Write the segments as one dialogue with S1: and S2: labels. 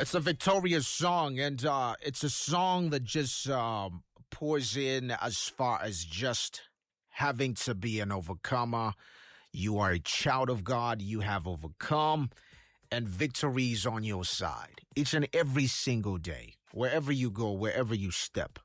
S1: It's a victorious song, and it's a song that just pours in as far as just having to be an overcomer. You are a child of God. You have overcome, and victory is on your side each and every single day. Wherever you go, wherever you step,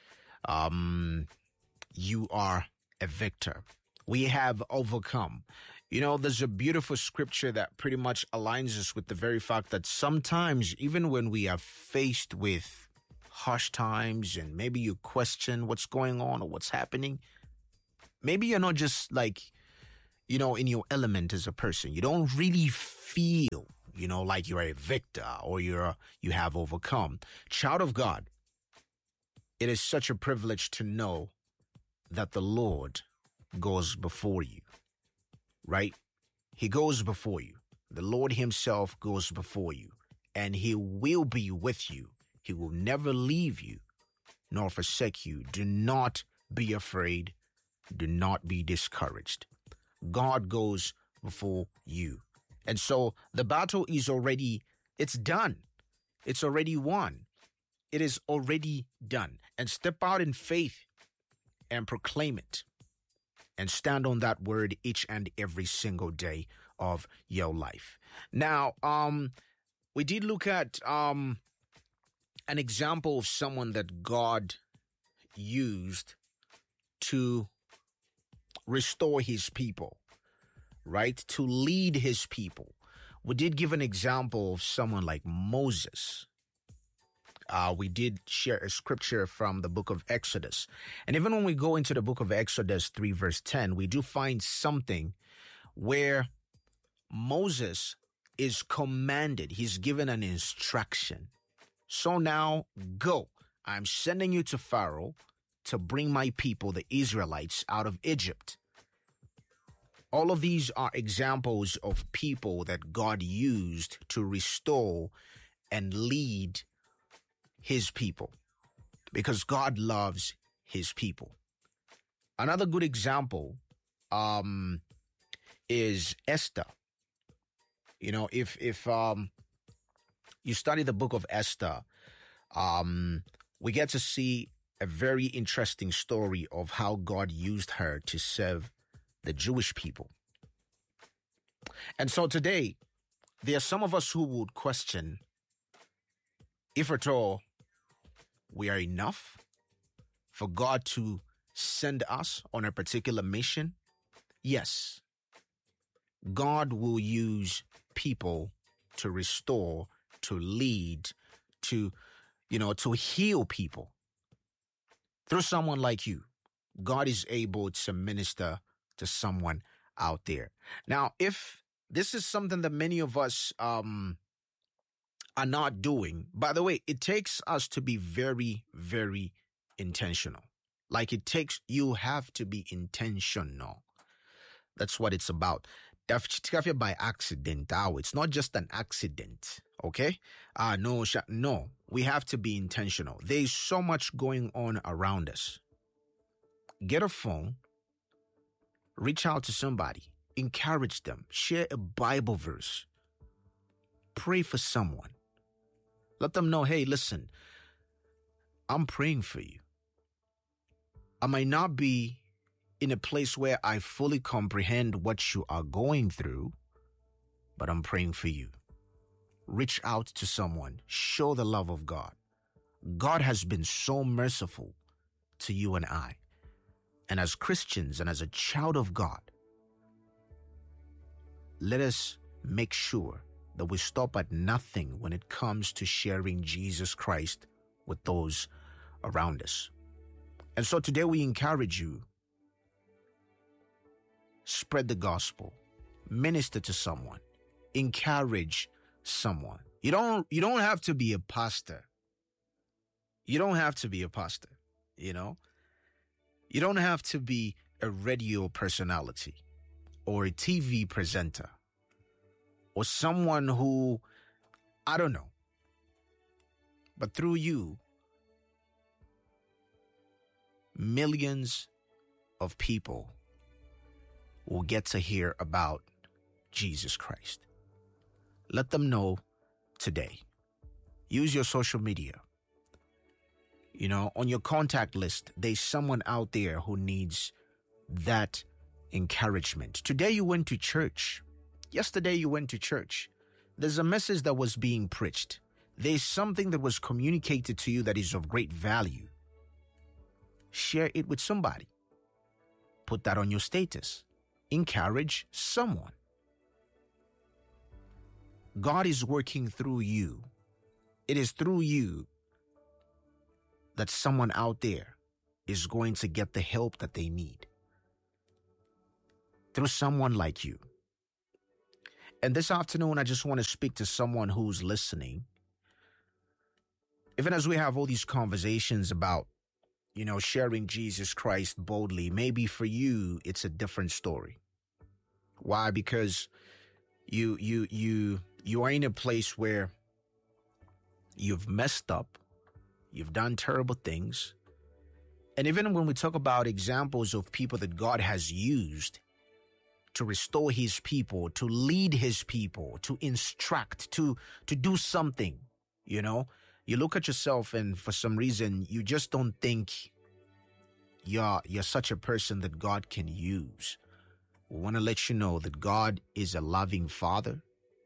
S1: you are a victor. We have overcome. You know, there's a beautiful scripture that pretty much aligns us with the very fact that sometimes, even when we are faced with harsh times and maybe you question what's going on or what's happening, maybe you're not just like, you know, in your element as a person. You don't really feel, you know, like you're a victor or you have overcome. Child of God, it is such a privilege to know that the Lord goes before you, right? He goes before you. The Lord himself goes before you, and he will be with you. He will never leave you nor forsake you. Do not be afraid. Do not be discouraged. God goes before you. And so the battle is it's done. It's already won. It is already done. And step out in faith and proclaim it. And stand on that word each and every single day of your life. Now, we did look at an example of someone that God used to restore his people, right? To lead his people. We did give an example of someone like Moses. We did share a scripture from the book of Exodus. And even when we go into the book of Exodus 3 verse 10, we do find something where Moses is commanded. He's given an instruction. So now go. I'm sending you to Pharaoh to bring my people, the Israelites, out of Egypt. All of these are examples of people that God used to restore and lead his people, because God loves his people. Another good example is Esther. You know, if you study the book of Esther, we get to see a very interesting story of how God used her to serve the Jewish people. And so today, there are some of us who would question if at all we are enough for God to send us on a particular mission. Yes, God will use people to restore, to lead, to heal people. Through someone like you, God is able to minister to someone out there. Now, if this is something that many of us are not doing, by the way, it takes us to be very, very intentional. Like you have to be intentional. That's what it's about. By accident. It's not just an accident. Okay? No. We have to be intentional. There's so much going on around us. Get a phone. Reach out to somebody. Encourage them. Share a Bible verse. Pray for someone. Let them know, hey, listen, I'm praying for you. I might not be in a place where I fully comprehend what you are going through, but I'm praying for you. Reach out to someone. Show the love of God. God has been so merciful to you and I. And as Christians and as a child of God, let us make sure that we stop at nothing when it comes to sharing Jesus Christ with those around us. And so today we encourage you, spread the gospel, minister to someone, encourage someone. You don't have to be a pastor. You don't have to be a pastor, you know. You don't have to be a radio personality or a TV presenter or someone who, I don't know. But through you, millions of people will get to hear about Jesus Christ. Let them know today Use your social media. You know, on your contact list, there's someone out there who needs that encouragement. Today you went to church. Yesterday you went to church. There's a message that was being preached. There's something that was communicated to you that is of great value. Share it with somebody. Put that on your status. Encourage someone. God is working through you. It is through you that someone out there is going to get the help that they need. Through someone like you. And this afternoon, I just want to speak to someone who's listening. Even as we have all these conversations about, sharing Jesus Christ boldly, maybe for you, it's a different story. Why? Because you are in a place where you've messed up, you've done terrible things. And even when we talk about examples of people that God has used to restore his people, to lead his people, to instruct, to do something, you look at yourself and for some reason, you just don't think you're such a person that God can use. We want to let you know that God is a loving Father.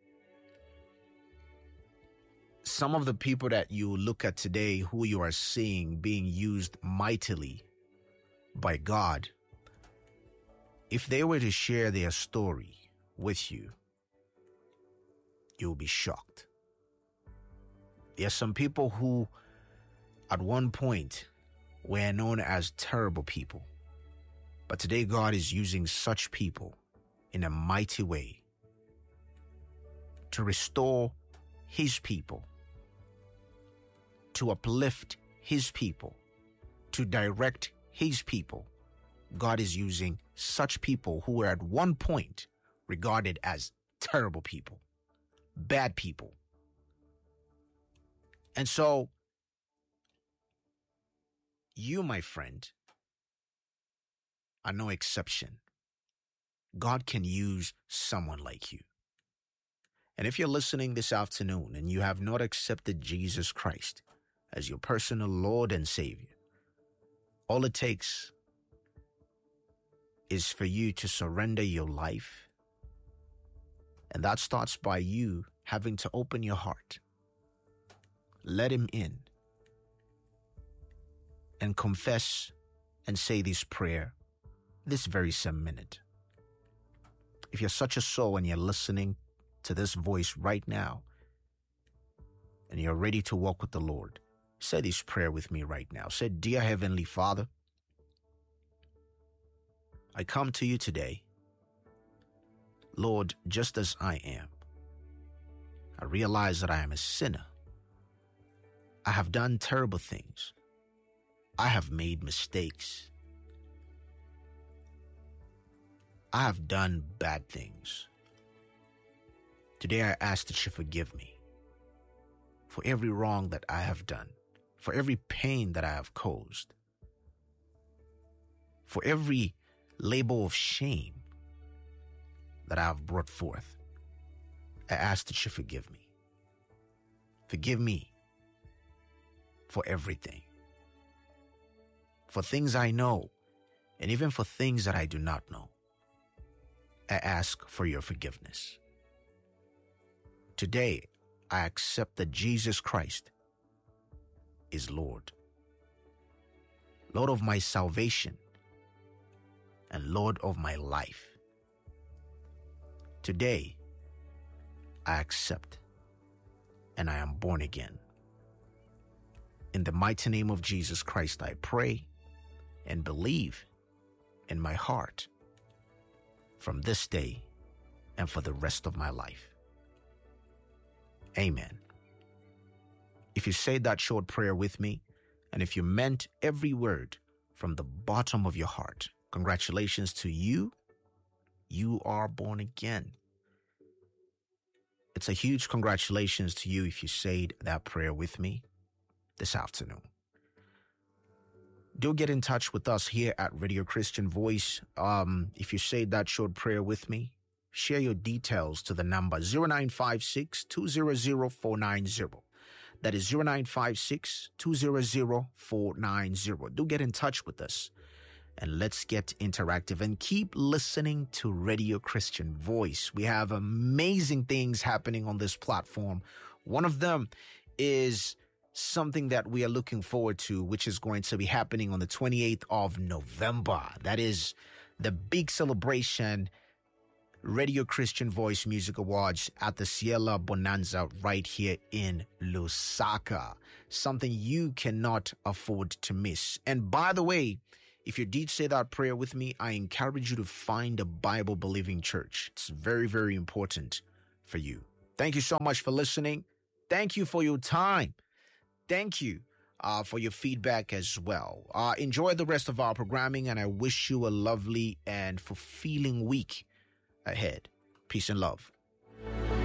S1: Some of the people that you look at today, who you are seeing being used mightily by God, if they were to share their story with you, you'll be shocked. There are some people who, at one point, were known as terrible people. But today, God is using such people in a mighty way to restore his people, to uplift his people, to direct his people. God is using such people who were at one point regarded as terrible people, bad people. And so, you, my friend, are no exception. God can use someone like you. And if you're listening this afternoon and you have not accepted Jesus Christ as your personal Lord and Savior, all it takes is for you to surrender your life. And that starts by you having to open your heart, let him in, and confess and say this prayer this very same minute. If you're such a soul and you're listening to this voice right now and you're ready to walk with the Lord, say this prayer with me right now. Say, Dear Heavenly Father, I come to you today, Lord, just as I am. I realize that I am a sinner. I have done terrible things. I have made mistakes. I have done bad things. Today I ask that you forgive me for every wrong that I have done, for every pain that I have caused, for every label of shame that I have brought forth. I ask that you forgive me. Forgive me for everything. For things I know, and even for things that I do not know. I ask for your forgiveness. Today, I accept that Jesus Christ is Lord. Lord of my salvation and Lord of my life. Today, I accept and I am born again. In the mighty name of Jesus Christ, I pray and believe in my heart from this day and for the rest of my life. Amen. If you say that short prayer with me, and if you meant every word from the bottom of your heart, congratulations to you. You are born again. It's a huge congratulations to you if you said that prayer with me this afternoon. Do get in touch with us here at Radio Christian Voice. If you say that short prayer with me, share your details to the number 0956-200-490. That is 0956-200-490. Do get in touch with us and let's get interactive and keep listening to Radio Christian Voice. We have amazing things happening on this platform. One of them is something that we are looking forward to, which is going to be happening on the 28th of November. That is the big celebration, Radio Christian Voice Music Awards at the Ciela Bonanza right here in Lusaka. Something you cannot afford to miss. And by the way, if you did say that prayer with me, I encourage you to find a Bible-believing church. It's very, very important for you. Thank you so much for listening. Thank you for your time. Thank you for your feedback as well. Enjoy the rest of our programming, and I wish you a lovely and fulfilling week ahead. Peace and love.